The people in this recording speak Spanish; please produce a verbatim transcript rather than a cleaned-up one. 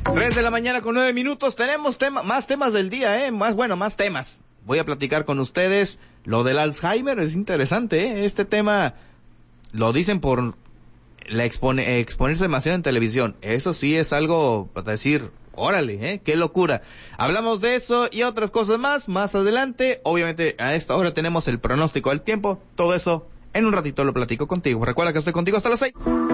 Tres de la mañana con nueve minutos. Tenemos tema, más temas del día, eh. Más, bueno, más temas. Voy a platicar con ustedes lo del Alzheimer. Es interesante, eh. Este tema lo dicen por la expone, exponerse demasiado en televisión. Eso sí es algo para decir, órale, eh. Qué locura. Hablamos de eso y otras cosas más más adelante. Obviamente a esta hora tenemos el pronóstico del tiempo. Todo eso en un ratito lo platico contigo. Recuerda que estoy contigo hasta las seis.